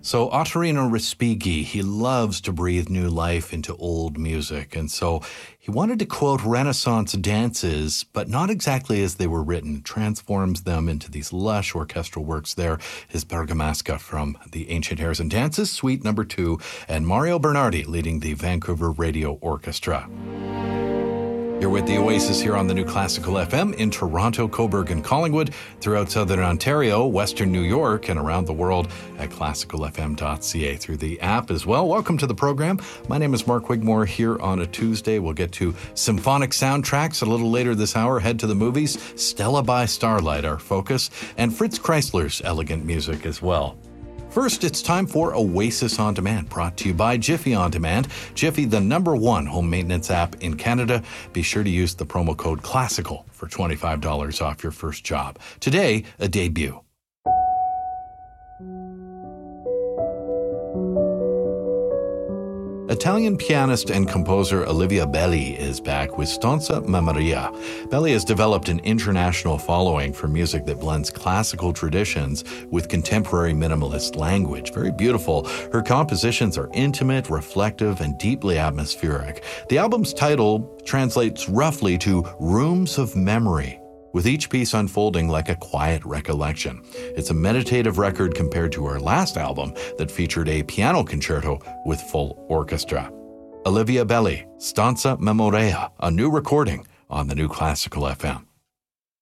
So Ottorino Respighi, he loves to breathe new life into old music, and so he wanted to quote Renaissance dances, but not exactly as they were written, transforms them into these lush orchestral works there. His Bergamasca from the Ancient Airs and Dances, Suite No. 2, and Mario Bernardi leading the Vancouver Radio Orchestra. You're with the Oasis here on the New Classical FM in Toronto, Cobourg, and Collingwood, throughout Southern Ontario, Western New York, and around the world at classicalfm.ca through the app as well. Welcome to the program. My name is Mark Wigmore here on a Tuesday. We'll get to symphonic soundtracks a little later this hour. Head to the movies. Stella by Starlight, our focus, and Fritz Kreisler's elegant music as well. First, it's time for Oasis On Demand, brought to you by Jiffy On Demand. Jiffy, the #1 home maintenance app in Canada. Be sure to use the promo code CLASSICAL for $25 off your first job. Today, a debut. Italian pianist and composer Olivia Belli is back with Stanza Memoria. Belli has developed an international following for music that blends classical traditions with contemporary minimalist language. Very beautiful. Her compositions are intimate, reflective, and deeply atmospheric. The album's title translates roughly to Rooms of Memory, with each piece unfolding like a quiet recollection. It's a meditative record compared to her last album that featured a piano concerto with full orchestra. Olivia Belli, Stanza Memoria, a new recording on the New Classical FM.